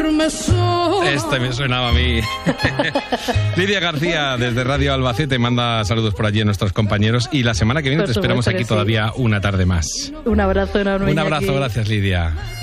sentirme solo. Este me sonaba a mí. Lidia García, desde Radio Albacete, manda saludos por allí a nuestros compañeros. Y la semana que viene te esperamos aquí todavía una tarde más. Un abrazo enorme. Un abrazo, gracias Lidia.